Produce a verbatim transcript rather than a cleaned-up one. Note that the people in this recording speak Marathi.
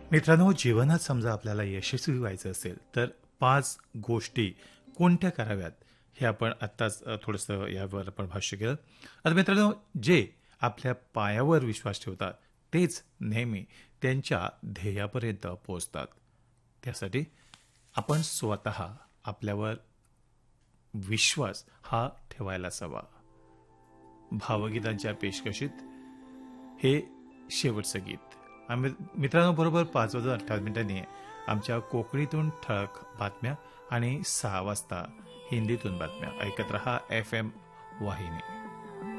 मित्रांनो, जीवनात समजा आपल्याला यशस्वी व्हायचं असेल तर पाच गोष्टी कोणत्या कराव्यात हे आपण आत्ताच अ, थोडंसं यावर आपण भाष्य केलं. आता मित्रांनो, जे आपल्या पायावर विश्वास ठेवतात तेच नेहमी त्यांच्या ध्येयापर्यंत पोहोचतात. त्यासाठी आपण स्वतः आपल्यावर विश्वास हा ठेवायलाच हवा. भावगीतांच्या पेशकशीत हे शेवटचं गीत. आम्ही मित्रांनो बरोबर पाच वाजून अठ्ठावीस मिनिटांनी आमच्या कोकणीतून ठळक बातम्या आणि सहा वाजता हिंदीतून बातम्या ऐकत रहा एफ एम वाहिनी.